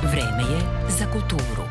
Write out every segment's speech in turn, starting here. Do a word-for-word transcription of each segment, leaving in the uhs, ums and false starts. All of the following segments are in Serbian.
Vreme je za kulturu.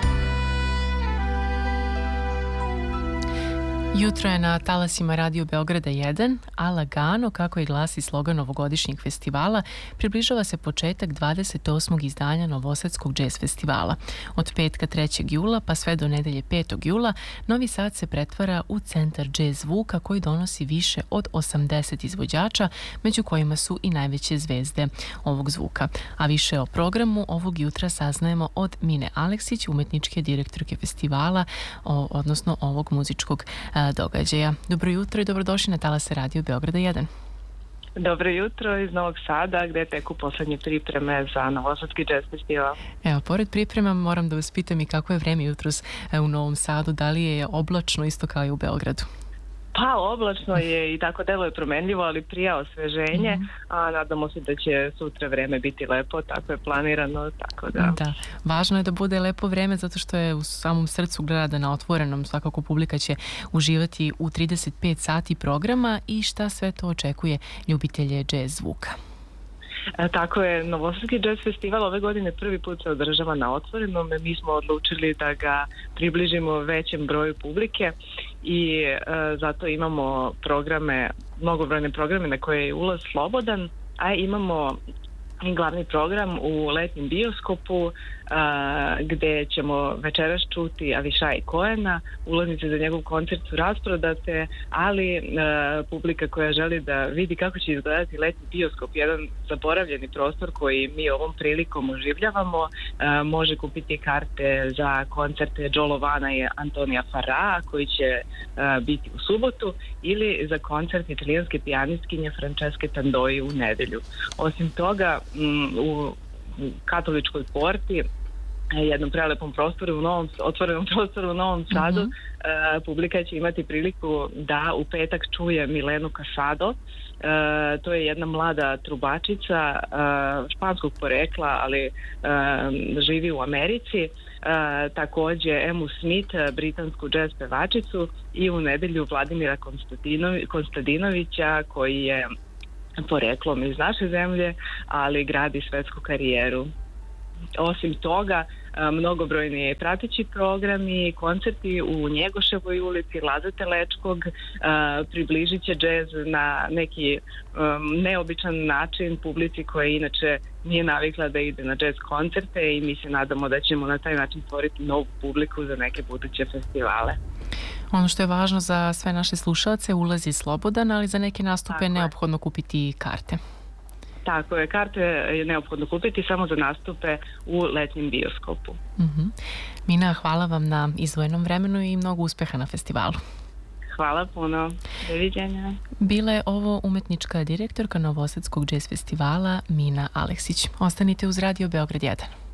Jutro je na talasima Radio Beograda jedan, a lagano, kako i glasi slogan novogodišnjeg festivala, približava se početak dvadeset osmog izdanja Novosadskog džez festivala. Od petka trećeg jula pa sve do nedelje petog jula Novi Sad se pretvara u centar džez zvuka koji donosi više od osamdeset izvođača, među kojima su i najveće zvezde ovog zvuka. A više o programu ovog jutra saznajemo od Mine Aleksić, umetničke direktorke festivala, o, odnosno ovog muzičkog događaja. Dobro jutro i dobrodošli na talase Radio Beograda jedan. Dobro jutro iz Novog Sada, gde teku poslednje pripreme za Novosadski džez festival. Evo, pored priprema moram da vas pitam i kako je vreme jutros u Novom Sadu, da li je oblačno isto kao i u Beogradu? Pa, oblačno je i tako delo je promenljivo, ali prija osveženje, mm-hmm. a nadamo se da će sutra vreme biti lepo, tako je planirano, tako da... Da, važno je da bude lepo vreme zato što je u samom srcu grada na otvorenom, svakako publika će uživati u trideset pet sati programa i šta sve to očekuje ljubitelje džez zvuka. E, tako je, Novosadski džez festival ove godine prvi put se održava na otvorenom. Mi smo odlučili da ga približimo većem broju publike i e, zato imamo programe, mnogobrojne programe na koje je ulaz slobodan, a imamo i glavni program u letnjem bioskopu a, gde ćemo večeras čuti Avišaj Koena. Ulaznice za njegov koncert su rasprodate, ali a, publika koja želi da vidi kako će izgledati letnji bioskop, jedan zaboravljeni prostor koji mi ovom prilikom oživljavamo, a, može kupiti karte za koncerte Joe Lovana i Antonija Farraa koji će a, biti u subotu, ili za koncert italijanske pijanistkinje Francesche Tandoi u nedelju. Osim toga, u Katoličkoj porti, jednom prelepom prostoru u Novom, otvorenom prostoru u Novom Sadu, mm-hmm. uh, publika će imati priliku da u petak čuje Milenu Casado. Uh, to je jedna mlada trubačica uh, španskog porekla, ali uh, živi u Americi. Uh, takođe Emu Smith, britansku džez pevačicu, i u nedelju Vladimira Konstantinovi, Konstantinovića, koji je poreklom iz naše zemlje, ali gradi svetsku karijeru. Osim toga, mnogobrojni prateći programi, koncerti u Njegoševoj ulici, Laze Telečkog, približit će džez na neki um, neobičan način publici koja inače nije navikla da ide na džez koncerte, i mi se nadamo da ćemo na taj način stvoriti novu publiku za neke buduće festivale. Ono što je važno za sve naše slušalce, ulaz je slobodan, ali za neke nastupe je neophodno kupiti karte. Tako je, karte je neophodno kupiti samo za nastupe u letnjem bioskopu. Uh-huh. Mina, hvala vam na izdvojenom vremenu i mnogo uspeha na festivalu. Hvala puno. Doviđenja. Bila je ovo umetnička direktorka Novosadskog džez festivala Mina Aleksić. Ostanite uz Radio Beograd jedan.